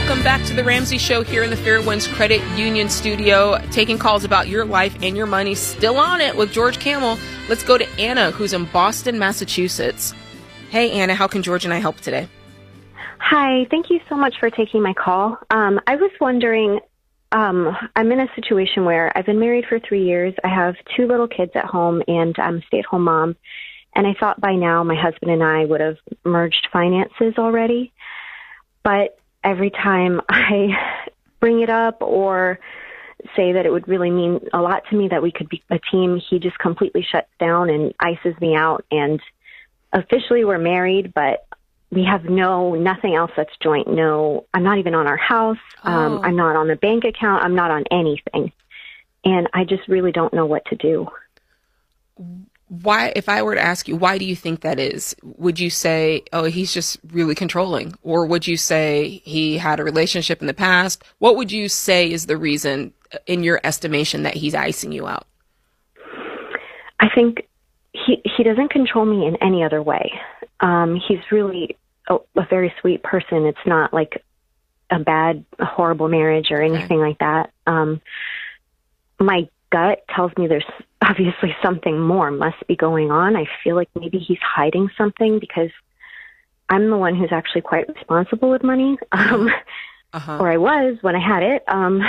Welcome back to the Ramsey Show here in the Fairwinds Credit Union studio, taking calls about your life and your money. Still on it with George Kamel. Let's go to Anna, who's in Boston, Massachusetts. Hey, Anna, how can George and I help today? Hi, thank you so much for taking my call. I was wondering, I'm in a situation where I've been married for 3 years. I have 2 little kids at home, and I'm a stay-at-home mom. And I thought by now my husband and I would have merged finances already. But every time I bring it up or say that it would really mean a lot to me that we could be a team, he just completely shuts down and ices me out. And officially we're married, but we have nothing else that's joint. No, I'm not even on our house. I'm not on the bank account. I'm not on anything. And I just really don't know what to do. Why, if I were to ask you, why do you think that is? Would you say, oh, he's just really controlling? Or would you say he had a relationship in the past? What would you say is the reason, in your estimation, that he's icing you out? I think he doesn't control me in any other way. He's really a very sweet person. It's not like a horrible marriage or anything like that. My gut tells me there's obviously something more must be going on. I feel like maybe he's hiding something because I'm the one who's actually quite responsible with money. Or I was when I had it.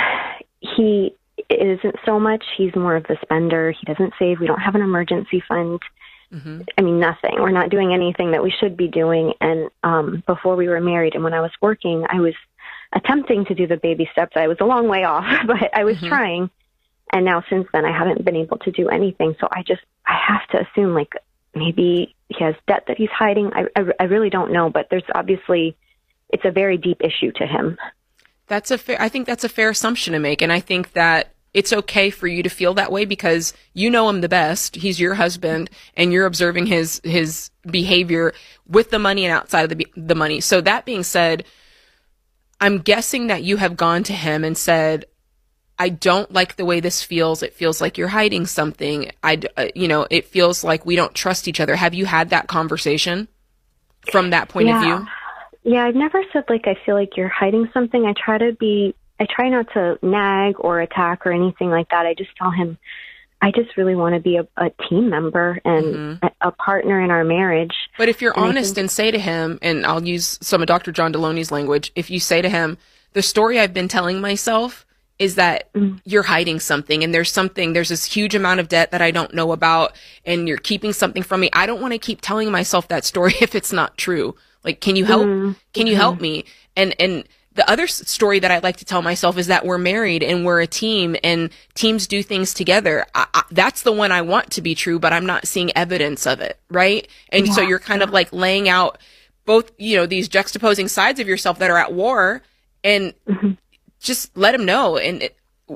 He isn't so much. He's more of the spender. He doesn't save. We don't have an emergency fund. I mean, nothing. We're not doing anything that we should be doing. And before we were married and when I was working, I was attempting to do the baby steps. I was a long way off, but I was trying. And now since then, I haven't been able to do anything. So I have to assume like maybe he has debt that he's hiding. I really don't know, but there's obviously, it's a very deep issue to him. I think that's a fair assumption to make. And I think that it's okay for you to feel that way because you know him the best. He's your husband and you're observing his behavior with the money and outside of the money. So that being said, I'm guessing that you have gone to him and said, I don't like the way this feels. It feels like you're hiding something. It feels like we don't trust each other. Have you had that conversation from that point of view? Yeah, I've never said like, I feel like you're hiding something. I try not to nag or attack or anything like that. I just tell him, I just really want to be a team member and a partner in our marriage. But if you're honest and say to him, and I'll use some of Dr. John Deloney's language, if you say to him, the story I've been telling myself is that you're hiding something and there's this huge amount of debt that I don't know about and you're keeping something from me. I don't want to keep telling myself that story if it's not true. Like, can you help? Can you help me? And the other story that I like to tell myself is that we're married and we're a team and teams do things together. That's the one I want to be true, but I'm not seeing evidence of it. Right. And so you're kind of like laying out both, these juxtaposing sides of yourself that are at war and just let him know. And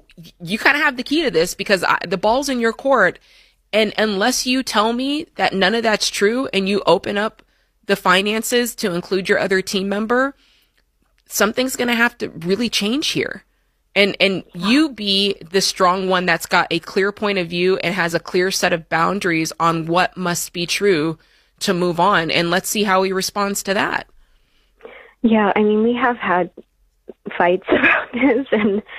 you kind of have the key to this because the ball's in your court. And unless you tell me that none of that's true and you open up the finances to include your other team member, something's going to have to really change here. And you be the strong one that's got a clear point of view and has a clear set of boundaries on what must be true to move on. And let's see how he responds to that. Yeah, I mean, we have had fights about this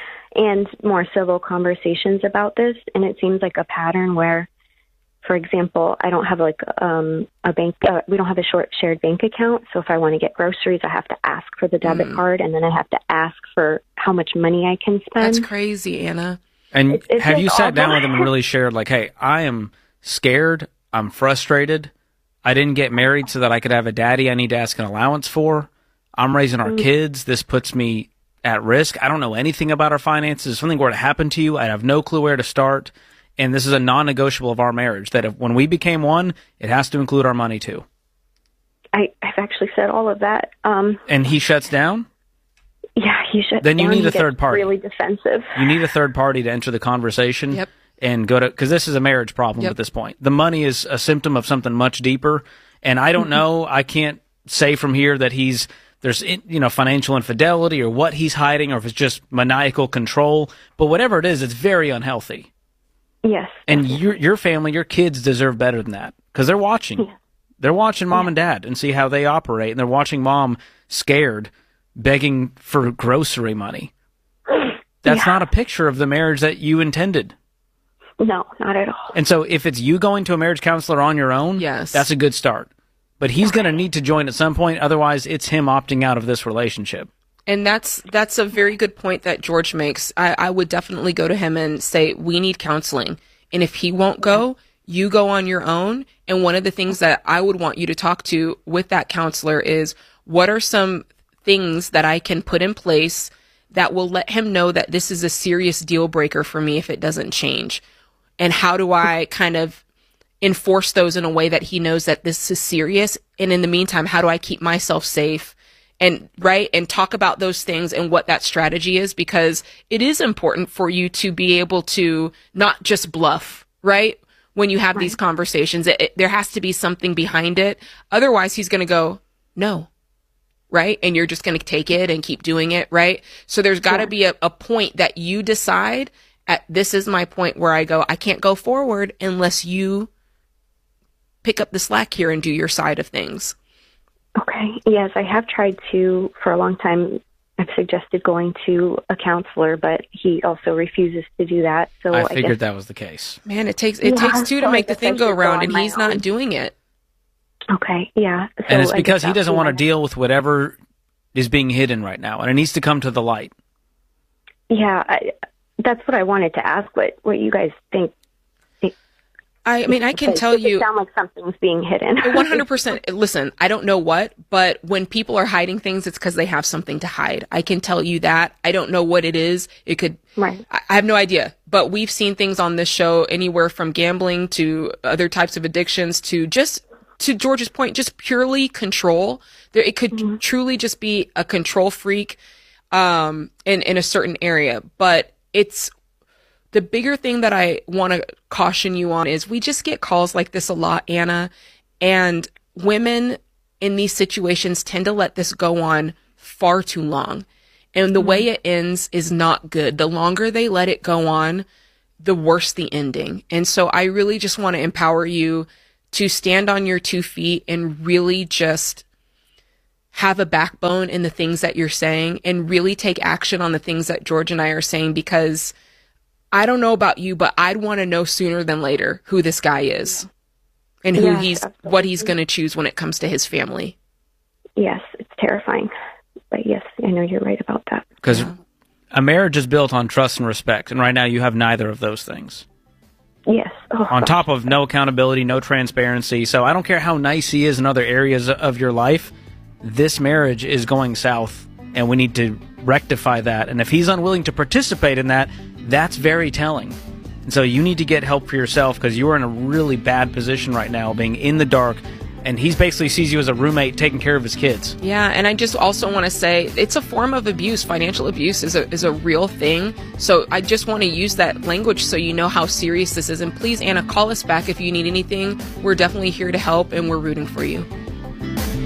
and more civil conversations about this. And it seems like a pattern where, for example, I don't have like a bank. We don't have a shared bank account. So if I want to get groceries, I have to ask for the debit card, and then I have to ask for how much money I can spend. That's crazy, Anna. And have you sat down with him and really shared, like, hey, I am scared. I'm frustrated. I didn't get married so that I could have a daddy I need to ask an allowance for. I'm raising our kids. This puts me at risk. I don't know anything about our finances. If something were to happen to you, I'd have no clue where to start. And this is a non-negotiable of our marriage, that when we became one, it has to include our money too. I've actually said all of that. And he shuts down? Yeah, he shuts down. Then you need a third party. Really defensive. You need a third party to enter the conversation and go to, because this is a marriage problem at this point. The money is a symptom of something much deeper. And I don't know, I can't say from here that there's financial infidelity or what he's hiding, or if it's just maniacal control. But whatever it is, it's very unhealthy. Yes. And your family, your kids deserve better than that because they're watching. Yeah. They're watching mom and dad and see how they operate, and they're watching mom scared begging for grocery money. That's not a picture of the marriage that you intended. No, not at all. And so if it's you going to a marriage counselor on your own, yes, that's a good start. But he's going to need to join at some point. Otherwise, it's him opting out of this relationship. And that's a very good point that George makes. I would definitely go to him and say, we need counseling. And if he won't go, you go on your own. And one of the things that I would want you to talk to with that counselor is, what are some things that I can put in place that will let him know that this is a serious deal breaker for me if it doesn't change? And how do I kind of enforce those in a way that he knows that this is serious? And in the meantime, how do I keep myself safe? And talk about those things and what that strategy is, because it is important for you to be able to not just bluff, right? When you have these conversations, there has to be something behind it. Otherwise, he's going to go, no, right? And you're just going to take it and keep doing it, right? So there's got to be a point that you decide, this is my point where I go, I can't go forward unless you pick up the slack here and do your side of things. Okay. Yes, I have tried to, for a long time, I've suggested going to a counselor, but he also refuses to do that. So I figured that was the case. Man, it takes two to make the thing go around, and he's not doing it. Okay, yeah. So and it's because he doesn't want to deal with whatever is being hidden right now, and it needs to come to the light. Yeah, that's what I wanted to ask, what you guys think. I mean, I can tell you. It sounds like something's being hidden. 100%. Listen, I don't know what, but when people are hiding things, it's because they have something to hide. I can tell you that. I don't know what it is. It could. Right. I have no idea. But we've seen things on this show, anywhere from gambling to other types of addictions to just, to George's point, just purely control. It could truly just be a control freak, in a certain area. But it's. The bigger thing that I want to caution you on is we just get calls like this a lot, Anna, and women in these situations tend to let this go on far too long. And the way it ends is not good. The longer they let it go on, the worse the ending. And so I really just want to empower you to stand on your 2 feet and really just have a backbone in the things that you're saying and really take action on the things that George and I are saying, because I don't know about you, but I'd want to know sooner than later who this guy is and who what he's going to choose when it comes to his family. Yes, it's terrifying. But yes, I know you're right about that. Because a marriage is built on trust and respect, and right now you have neither of those things. Yes. On top of no accountability, no transparency. So I don't care how nice he is in other areas of your life, this marriage is going south, and we need to rectify that. And if he's unwilling to participate in that, that's very telling. And so you need to get help for yourself, because you are in a really bad position right now, being in the dark, and he basically sees you as a roommate taking care of his kids. Yeah, and I just also want to say it's a form of abuse. Financial abuse is a real thing. So I just want to use that language so you know how serious this is. And please, Anna, call us back if you need anything. We're definitely here to help, and we're rooting for you.